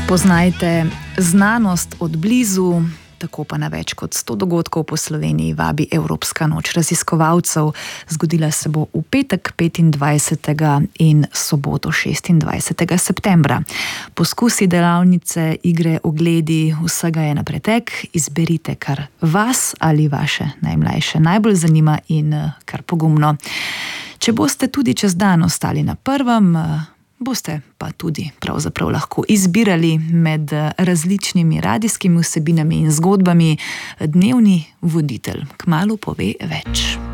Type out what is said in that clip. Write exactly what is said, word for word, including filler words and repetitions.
Poznajte znanost od blizu, tako pa na več kot sto dogodkov po Sloveniji vabi Evropska noč raziskovalcev. Zgodila se bo v petek petindvajsetega in soboto šestindvajsetega septembra. Poskusi, delavnice, igre, ogledi, vsega je na pretek. Izberite, kar vas ali vaše najmlajše najbolj zanima in kar pogumno. Če boste tudi čez dan ostali na prvem, boste pa tudi pravzaprav lahko izbirali med različnimi radijskimi vsebinami in zgodbami. Dnevni voditelj kmalu pove več.